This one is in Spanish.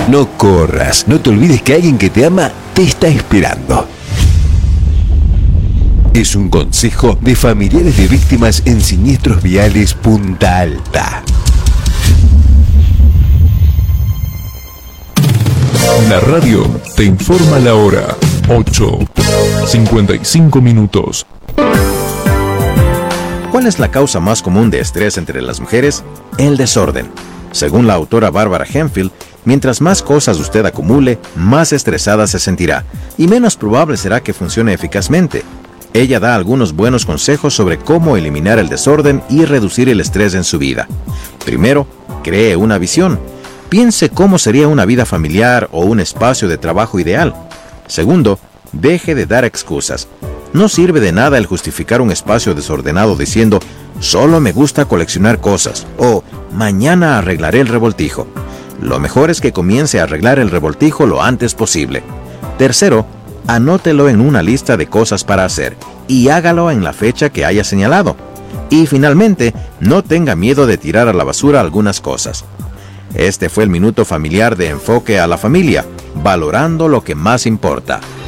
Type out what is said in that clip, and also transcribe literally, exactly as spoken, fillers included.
No corras, no te olvides que alguien que te ama te está esperando. Es un consejo de familiares de víctimas en siniestros viales Punta Alta. La radio te informa la hora. ocho, cincuenta y cinco minutos. ¿Cuál es la causa más común de estrés entre las mujeres? El desorden. Según la autora Barbara Henfield, mientras más cosas usted acumule, más estresada se sentirá y menos probable será que funcione eficazmente. Ella da algunos buenos consejos sobre cómo eliminar el desorden y reducir el estrés en su vida. Primero, cree una visión. Piense cómo sería una vida familiar o un espacio de trabajo ideal. Segundo, deje de dar excusas. No sirve de nada el justificar un espacio desordenado diciendo «solo me gusta coleccionar cosas» o «mañana arreglaré el revoltijo». Lo mejor es que comience a arreglar el revoltijo lo antes posible. Tercero, anótelo en una lista de cosas para hacer y hágalo en la fecha que haya señalado. Y finalmente, no tenga miedo de tirar a la basura algunas cosas. Este fue el Minuto Familiar de Enfoque a la Familia, valorando lo que más importa.